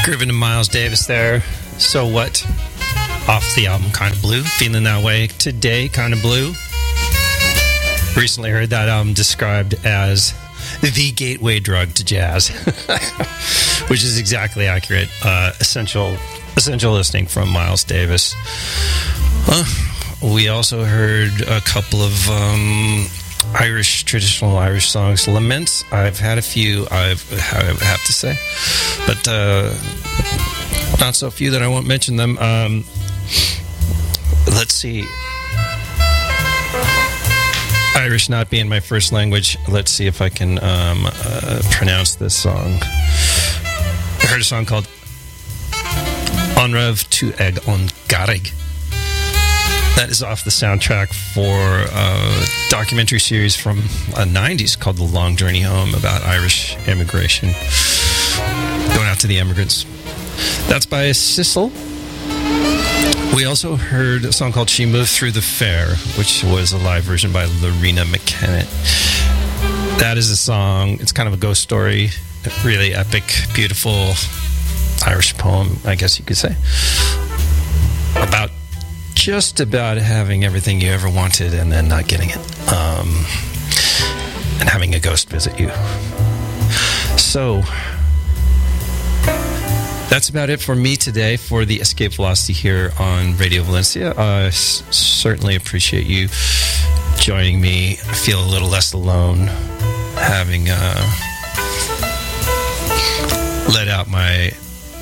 Grooving to Miles Davis there. So What? Off the album Kind of Blue. Feeling that way today, Kind of Blue. Recently heard that album described as the gateway drug to jazz, which is exactly accurate. Essential listening from Miles Davis. We also heard a couple of traditional Irish songs. Laments, I've had a few, I have to say, but not so few that I won't mention them. Let's see. Irish not being my first language, let's see if I can pronounce this song. I heard a song called Onrev to Eg on Garig. That is off the soundtrack for a documentary series from the 90s called The Long Journey Home, about Irish immigration. Going out to the immigrants. That's by Sissel. We also heard a song called She Moved Through the Fair, which was a live version by Lorena McKennitt. That is a song, it's kind of a ghost story, really epic, beautiful Irish poem, I guess you could say, about just about having everything you ever wanted and then not getting it, and having a ghost visit you. So that's about it for me today for the Escape Velocity here on Radio Valencia. I certainly appreciate you joining me. I feel a little less alone, having let out my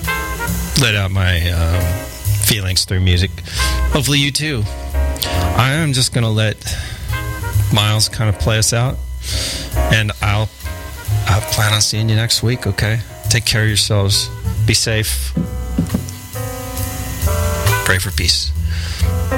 feelings through music. Hopefully you too. I am just going to let Miles kind of play us out, and I'll plan on seeing you next week, okay? Take care of yourselves. Be safe. Pray for peace.